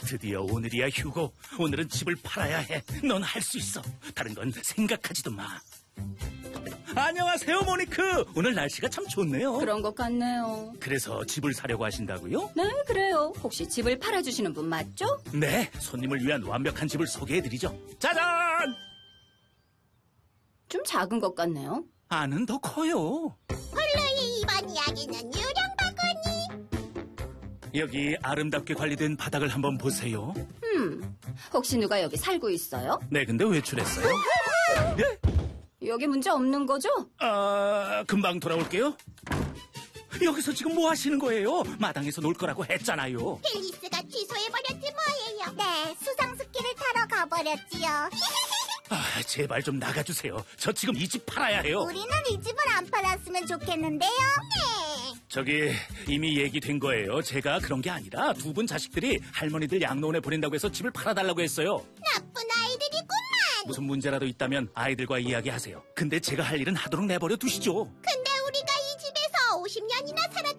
드디어 오늘이야, 휴고. 오늘은 집을 팔아야 해. 넌 할 수 있어. 다른 건 생각하지도 마. 안녕하세요, 모니크. 오늘 날씨가 참 좋네요. 그런 것 같네요. 그래서 집을 사려고 하신다고요? 네, 그래요. 혹시 집을 팔아주시는 분 맞죠? 네, 손님을 위한 완벽한 집을 소개해드리죠. 짜잔! 좀 작은 것 같네요. 안은 더 커요. 홀로의 이번 이야기는 유령 바구니. 여기 아름답게 관리된 바닥을 한번 보세요. 혹시 누가 여기 살고 있어요? 네, 근데 외출했어요? 예? 여기 문제 없는 거죠? 금방 돌아올게요. 여기서 지금 뭐 하시는 거예요? 마당에서 놀 거라고 했잖아요. 앨리스가 취소해버렸지 뭐예요. 네, 수상스키를 타러 가버렸지요. 제발 좀 나가주세요. 저 지금 이 집 팔아야 해요. 우리는 이 집을 안 팔았으면 좋겠는데요. 네. 저기 이미 얘기된 거예요. 제가 그런 게 아니라 두 분 자식들이 할머니들 양로원에 보낸다고 해서 집을 팔아달라고 했어요. 나쁜 아이들이구만. 무슨 문제라도 있다면 아이들과 이야기하세요. 근데 제가 할 일은 하도록 내버려 두시죠. 근데 우리가 이 집에서 50년이나 살았